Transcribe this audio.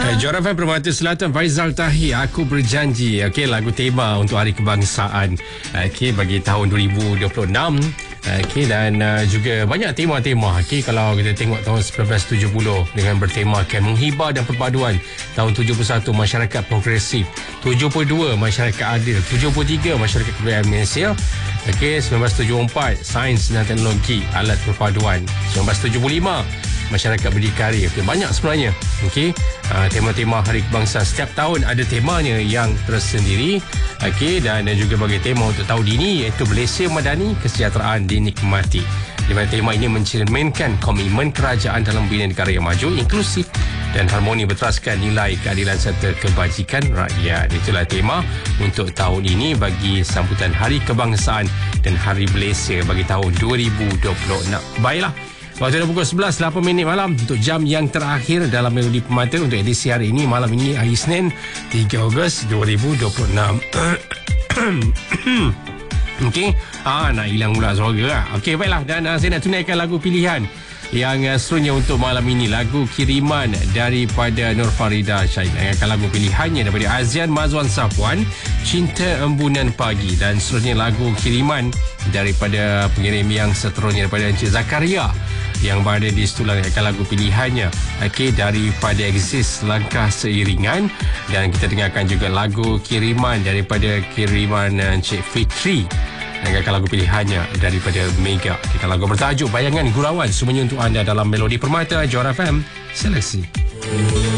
Johor FM Permata Selatan, Faizal Tahir, Aku Berjanji. Okey, lagu tema untuk Hari Kebangsaan. Okey, bagi tahun 2026. Okey, dan juga banyak tema-tema. Okey, kalau kita tengok tahun 1970 dengan bertemakan menghibah dan perpaduan. Tahun 71 masyarakat progresif. 72 masyarakat adil. 73 masyarakat kebudayaan Malaysia. Okey, 1974 sains dan teknologi alat perpaduan. 1975 masyarakat berdikari. Okey, banyak sebenarnya. Okey, tema-tema Hari Kebangsaan setiap tahun ada temanya yang tersendiri. Okey, dan juga bagi tema untuk tahun ini iaitu Malaysia Madani, Kesejahteraan Dinikmati. Di mana tema ini mencerminkan komitmen kerajaan dalam membina negara yang maju, inklusif dan harmoni berteraskan nilai keadilan serta kebajikan rakyat. Itulah tema untuk tahun ini bagi sambutan Hari Kebangsaan dan Hari Malaysia bagi tahun 2026. Baiklah. Waktu dah pukul 11, 8 minit malam untuk jam yang terakhir dalam Melodi Permata untuk edisi hari ini. Malam ini hari Isnin 3 Ogos 2026. Okey, nak hilang pula suara lah. Okey, baiklah, dan saya nak tunaikan lagu pilihan yang seterusnya untuk malam ini, lagu kiriman daripada Nur Farida Syahid. Lagu pilihannya daripada Azian Mazwan Safwan, Cinta Embunan Pagi, dan seterusnya lagu kiriman daripada pengirim yang seterusnya daripada Encik Zakaria yang berada di setulang lagu pilihannya. Okey, daripada Exist Langkah Seiringan, dan kita dengarkan juga lagu kiriman daripada kiriman Encik Fitri. Dengarkan lagu pilihannya daripada Mega. Kita lagu bertajuk Bayangan Gurauan, semuanya untuk anda dalam Melodi Permata Johor FM Seleksi.